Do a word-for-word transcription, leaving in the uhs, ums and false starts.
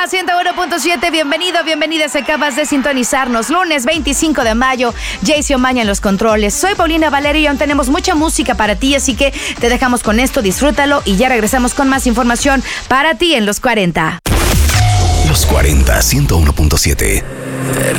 ciento uno punto siete, bienvenido, bienvenidas, acabas de sintonizarnos. Lunes veinticinco de mayo, Jayce Omaña en los controles. Soy Paulina Valerio y aún tenemos mucha música para ti, así que te dejamos con esto, disfrútalo y ya regresamos con más información para ti en Los cuarenta. Los cuarenta, ciento uno punto siete.